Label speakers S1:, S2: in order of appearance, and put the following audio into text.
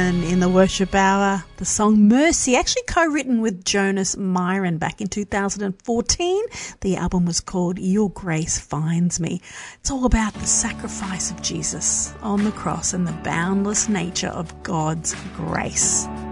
S1: Myron in the Worship Hour. The song Mercy, actually co-written with Jonas Myron back in 2014. The album was called Your Grace Finds Me. It's all about the sacrifice of Jesus on the cross and the boundless nature of God's grace.